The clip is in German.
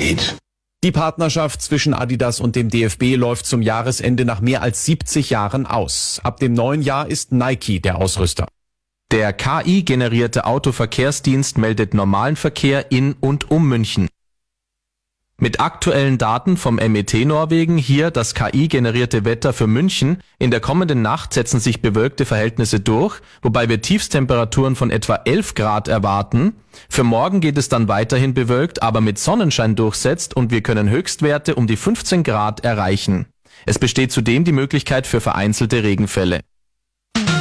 geht. Die Partnerschaft zwischen Adidas und dem DFB läuft zum Jahresende nach mehr als 70 Jahren aus. Ab dem neuen Jahr ist Nike der Ausrüster. Der KI-generierte Autoverkehrsdienst meldet normalen Verkehr in und um München. Mit aktuellen Daten vom MET Norwegen hier das KI-generierte Wetter für München. In der kommenden Nacht setzen sich bewölkte Verhältnisse durch, wobei wir Tiefstemperaturen von etwa 11 Grad erwarten. Für morgen geht es dann weiterhin bewölkt, aber mit Sonnenschein durchsetzt und wir können Höchstwerte um die 15 Grad erreichen. Es besteht zudem die Möglichkeit für vereinzelte Regenfälle.